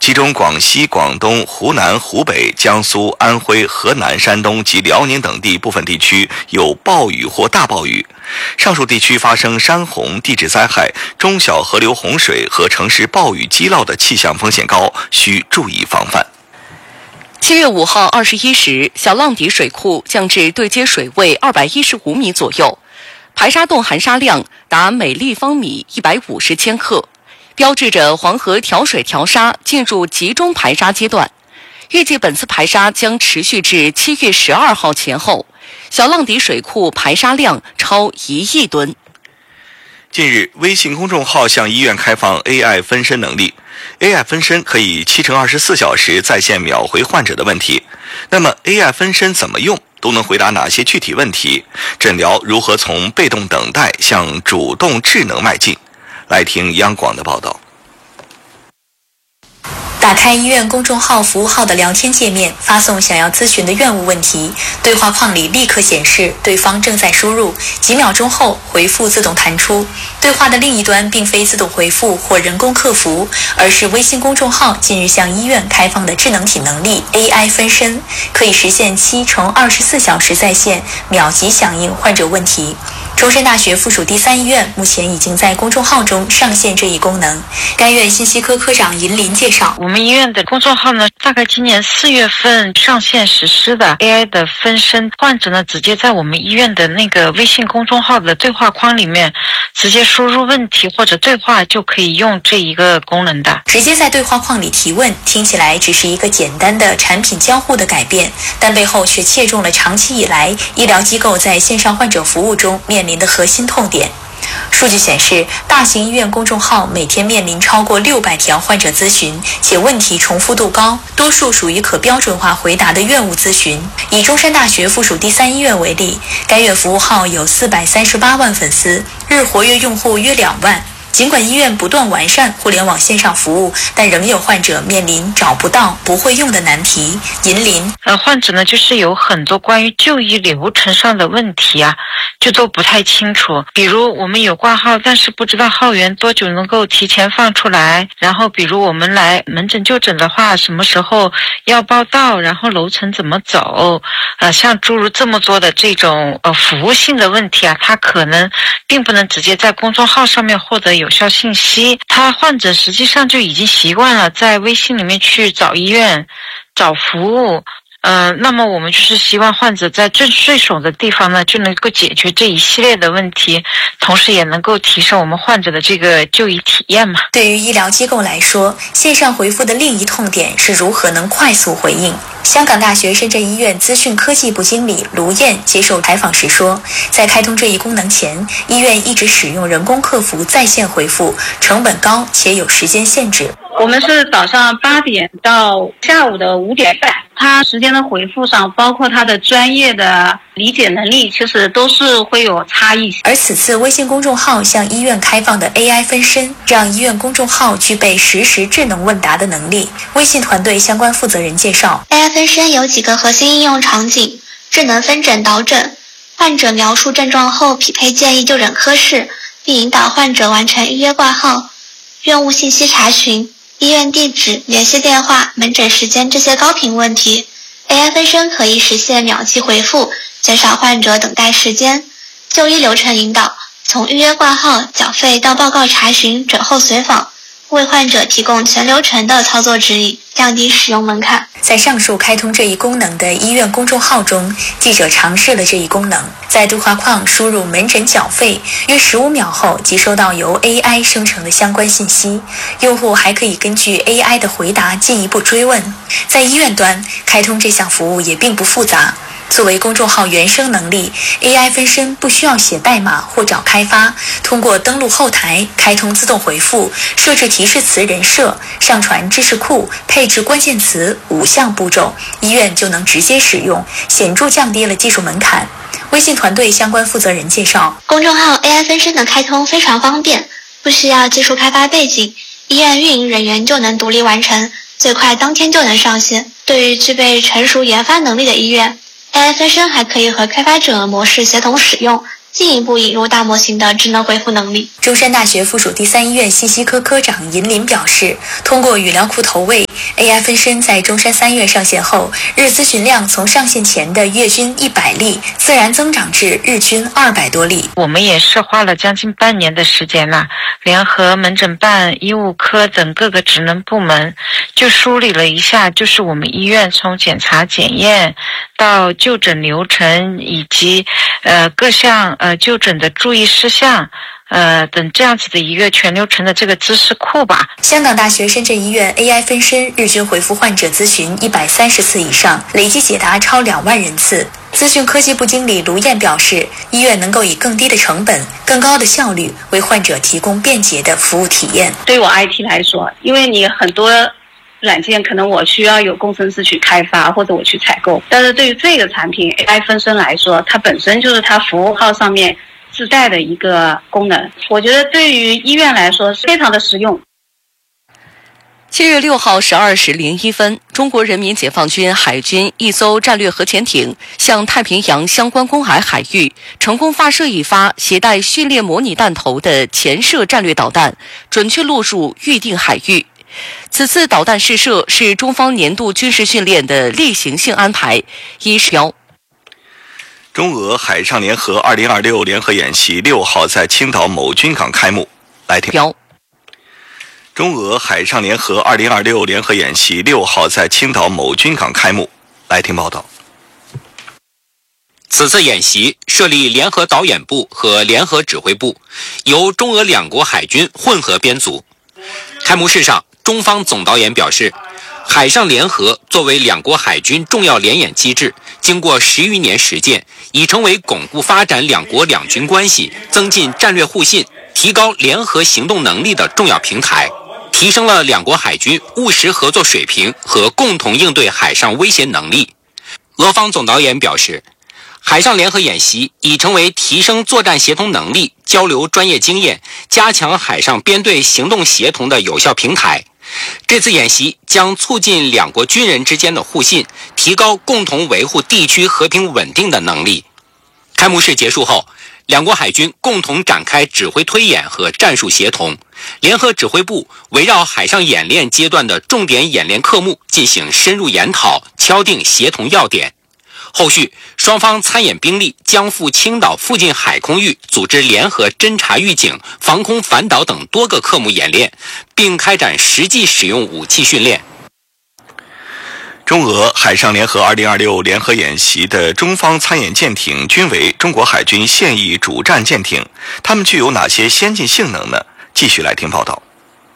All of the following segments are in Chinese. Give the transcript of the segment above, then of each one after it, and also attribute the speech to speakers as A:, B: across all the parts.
A: 其中广西、广东、湖南、湖北、江苏、安徽、河南、山东及辽宁等地部分地区有暴雨或大暴雨。上述地区发生山洪、地质灾害、中小河流洪水和城市暴雨积涝的气象风险高，需注意防范。
B: 7月5号21时，小浪底水库降至对接水位215米左右，排沙洞含沙量达每立方米150千克，标志着黄河调水调沙进入集中排沙阶段。预计本次排沙将持续至7月12号前后，小浪底水库排沙量超1亿吨。
A: 近日，微信公众号向医院开放 AI 分身能力。AI 分身可以7×24小时在线秒回患者的问题。那么 AI 分身怎么用？都能回答哪些具体问题？诊疗如何从被动等待向主动智能迈进？来听央广的报道。
C: 打开医院公众号服务号的聊天界面，发送想要咨询的院务问题，对话框里立刻显示对方正在输入，几秒钟后回复自动弹出。对话的另一端并非自动回复或人工客服，而是微信公众号近日向医院开放的智能体能力 AI 分身，可以实现7×24小时在线，秒级响应患者问题。中山大学附属第三医院目前已经在公众号中上线这一功能。该院信息科科长尹林介绍，
D: 我们医院的公众号呢，大概今年4月份上线实施的 AI 的分身，患者呢直接在我们医院的那个微信公众号的对话框里面直接输入问题或者对话，就可以用这一个功能的。
C: 直接在对话框里提问，听起来只是一个简单的产品交互的改变，但背后却切中了长期以来医疗机构在线上患者服务中面临的核心痛点。数据显示，大型医院公众号每天面临超过600条患者咨询，且问题重复度高，多数属于可标准化回答的院务咨询。以中山大学附属第三医院为例，该院服务号有438万粉丝，日活跃用户约2万。尽管医院不断完善互联网线上服务，但仍有患者面临找不到、不会用的难题。尹林，
D: 患者呢就是有很多关于就医流程上的问题啊，就都不太清楚。比如我们有挂号，但是不知道号源多久能够提前放出来。然后比如我们来门诊就诊的话，什么时候要报到，然后楼层怎么走，像诸如这么多的这种服务性的问题啊，他可能并不能直接在公众号上面获得有效信息。他患者实际上就已经习惯了在微信里面去找医院、找服务。那么我们就是希望患者在最手的地方呢，就能够解决这一系列的问题，同时也能够提升我们患者的这个就医体验嘛。
C: 对于医疗机构来说，线上回复的另一痛点是如何能快速回应。香港大学深圳医院资讯科技部经理卢燕接受采访时说，在开通这一功能前，医院一直使用人工客服在线回复，成本高且有时间限制。
E: 我们是早上8点到下午的5点半，他时间的回复上，包括他的专业的理解能力，其实都是会有差异。
C: 而此次微信公众号向医院开放的 AI 分身，让医院公众号具备实时智能问答的能力。微信团队相关负责人介绍，
F: AI 分身有几个核心应用场景：智能分诊导诊，患者描述症状后匹配建议就诊科室，并引导患者完成预约挂号；院务信息查询、医院地址、联系电话、门诊时间这些高频问题 ，AI 分身可以实现秒级回复，减少患者等待时间。就医流程引导，从预约挂号、缴费到报告查询、诊后随访，为患者提供全流程的操作指引，降低使用门槛。
C: 在上述开通这一功能的医院公众号中，记者尝试了这一功能，在对话框输入门诊缴费，约15秒后即收到由 AI 生成的相关信息。用户还可以根据 AI 的回答进一步追问。在医院端，开通这项服务也并不复杂。作为公众号原生能力 ，AI 分身不需要写代码或找开发，通过登录后台、开通自动回复、设置提示词人设、上传知识库、配置关键词5项步骤，医院就能直接使用，显著降低了技术门槛。微信团队相关负责人介绍，
F: 公众号 AI 分身的开通非常方便，不需要技术开发背景，医院运营人员就能独立完成，最快当天就能上线。对于具备成熟研发能力的医院，AI 分身还可以和开发者模式协同使用，进一步引入大模型的智能回复能力。
C: 中山大学附属第三医院信息科科长尹林表示，通过语料库投喂 AI 分身在中山3月上线后，日咨询量从上线前的月均100例自然增长至日均200多例。
D: 我们也是花了将近半年的时间了，联合门诊办、医务科等各个职能部门，就梳理了一下，就是我们医院从检查检验到就诊流程以及各项就诊的注意事项。等这样子的一个全流程的这个知识库吧。
C: 香港大学深圳医院 AI 分身日均回复患者咨询130次以上，累计解答超2万人次。资讯科技部经理卢燕表示，医院能够以更低的成本、更高的效率为患者提供便捷的服务体验。
E: 对我 IT 来说，因为你很多软件可能我需要有工程师去开发或者我去采购，但是对于这个产品 AI 分身来说，它本身就是它服务号上面自带的一个功能，我觉得对于医院来说是非常的实用。
B: 7月6号12时01分，中国人民解放军海军一艘战略核潜艇向太平洋相关公海域成功发射一发携带训练模拟弹头的潜射战略导弹，准确落入预定海域。此次导弹试射是中方年度军事训练的例行性安排，一是标。
A: 中俄海上联合2026联合演习6号在青岛某军港开幕。来听。中俄海上联合2026联合演习6号在青岛某军港开幕。来听报道。
G: 此次演习设立联合导演部和联合指挥部，由中俄两国海军混合编组。开幕式上，中方总导演表示，海上联合作为两国海军重要联演机制，经过10余年实践，已成为巩固发展两国两军关系、增进战略互信、提高联合行动能力的重要平台，提升了两国海军务实合作水平和共同应对海上威胁能力。俄方总导演表示，海上联合演习已成为提升作战协同能力、交流专业经验、加强海上编队行动协同的有效平台。这次演习将促进两国军人之间的互信，提高共同维护地区和平稳定的能力。开幕式结束后，两国海军共同展开指挥推演和战术协同，联合指挥部围绕海上演练阶段的重点演练科目进行深入研讨，敲定协同要点。后续，双方参演兵力将赴青岛附近海空域组织联合侦察预警、防空反导等多个科目演练，并开展实际使用武器训练。
A: 中俄海上联合2026联合演习的中方参演舰艇均为中国海军现役主战舰艇，它们具有哪些先进性能呢？继续来听报道。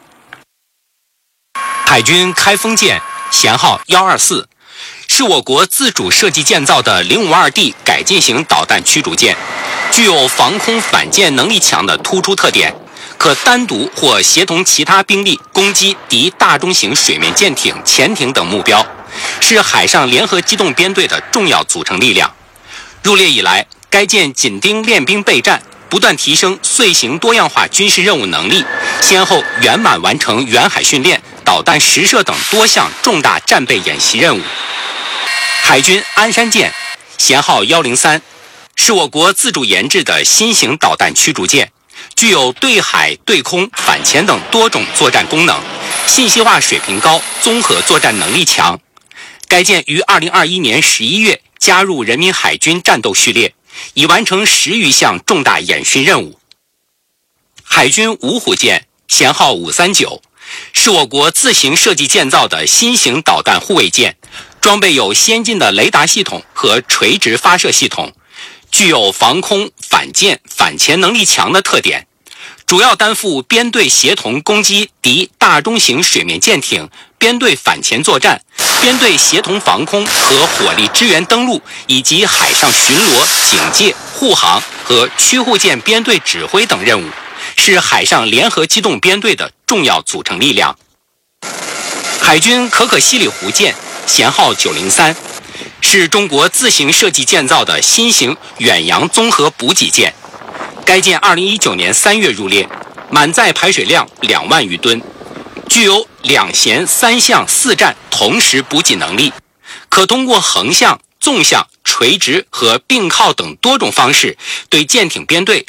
G: 海军开封舰舷号124是我国自主设计建造的052D 改进型导弹驱逐舰，具有防空反舰能力强的突出特点，可单独或协同其他兵力攻击敌大中型水面舰艇、潜艇等目标，是海上联合机动编队的重要组成力量。入列以来，该舰紧盯练兵备战，不断提升遂行多样化军事任务能力，先后圆满完成远海训练、导弹实射等多项重大战备演习任务。海军鞍山舰舷号103是我国自主研制的新型导弹驱逐舰，具有对海、对空、反潜等多种作战功能，信息化水平高，综合作战能力强。该舰于2021年11月加入人民海军战斗序列，已完成10余项重大演训任务。海军芜湖舰舷号539是我国自行设计建造的新型导弹护卫舰，装备有先进的雷达系统和垂直发射系统，具有防空、反舰、反潜能力强的特点，主要担负编队协同攻击敌大中型水面舰艇、编队反潜作战、编队协同防空和火力支援登陆，以及海上巡逻、警戒、护航和驱护舰编队指挥等任务，是海上联合机动编队的重要组成力量。海军可可西里湖舰舷号903是中国自行设计建造的新型远洋综合补给舰，该舰2019年3月入列，满载排水量2万余吨，具有2舷3向4战同时补给能力，可通过横向、纵向、垂直和并靠等多种方式对舰艇编队